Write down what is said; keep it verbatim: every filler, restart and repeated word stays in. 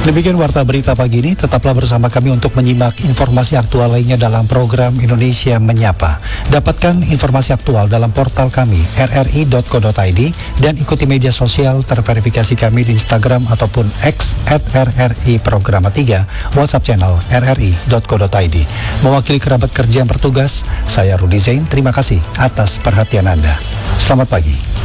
Demikian Warta Berita pagi ini, tetaplah bersama kami untuk menyimak informasi aktual lainnya dalam program Indonesia Menyapa. Dapatkan informasi aktual dalam portal kami r r i dot co dot i d dan ikuti media sosial terverifikasi kami di Instagram ataupun X at r r i programa tiga, WhatsApp channel r r i dot co dot i d. Mewakili kerabat kerja yang bertugas, saya Rudi Zain, terima kasih atas perhatian Anda. Selamat pagi.